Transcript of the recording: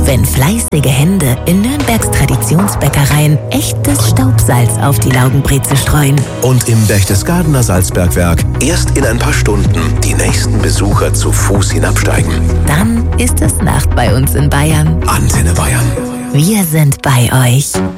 wenn fleißige Hände in Nürnbergs Traditionsbäckereien echtes Staubsalz auf die Laugenbreze streuen. Und im Berchtesgadener Salzbergwerk erst in ein paar Stunden die nächsten Besucher zu Fuß hinabsteigen. Dann ist es Nacht bei uns in Bayern. Antenne Bayern. Wir sind bei euch.